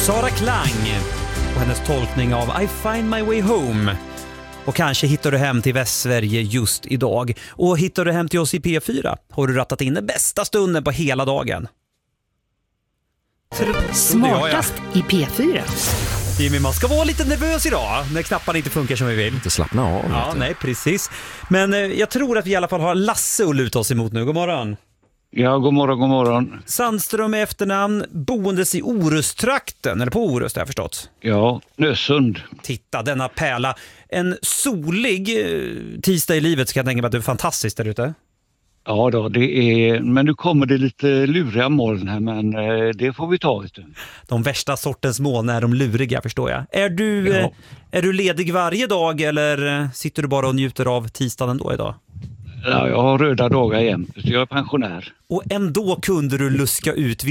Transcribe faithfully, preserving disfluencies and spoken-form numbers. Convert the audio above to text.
Sara Klang och hennes tolkning av I find my way home. Och kanske hittar du hem till Västsverige just idag. Och hittar du hem till oss i P fyra har du rattat in den bästa stunden på hela dagen. Smartast i P fyra. Jimmy, man ska vara lite nervös idag när knapparna inte funkar som vi vill. Inte slappna av. Ja, nej, precis. Men eh, jag tror att vi i alla fall har Lasse att luta oss emot nu. God morgon. Ja, god morgon, god morgon. Sandström är efternamn, boendes i Orustrakten, eller på Orust har jag förstått. Ja, Nösund. Titta, denna pärla. En solig eh, tisdag i livet, ska jag tänka mig att det är fantastiskt där ute. Ja då, det är, men nu kommer det lite luriga moln här, men eh, det får vi ta ut. De värsta sortens moln är de luriga, förstår jag. Är du, Ja. eh, är du ledig varje dag eller eh, sitter du bara och njuter av tisdagen då idag? Ja, jag har röda dagar jämt, så jag är pensionär. Och ändå kunde du luska ut